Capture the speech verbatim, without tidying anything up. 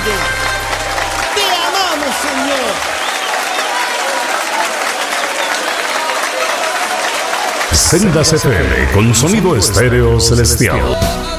grande. Te amamos, Señor. Sendas F M con sonido estéreo celestial.